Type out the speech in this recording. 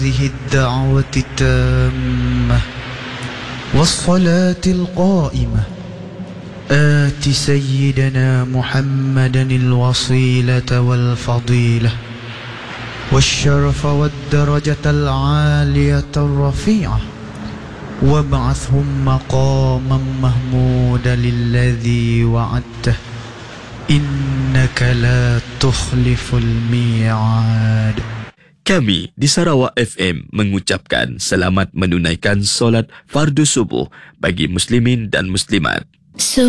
هذه الدعوة التامة والصلاة القائمة آت سيدنا محمدا الوصيلة والفضيلة والشرف والدرجة العالية الرفيعة وابعثهم مقاما محمودا الذي وعدته إنك لا تخلف الميعاد. Kami di Sarawak FM mengucapkan selamat menunaikan solat fardu subuh bagi muslimin dan muslimat.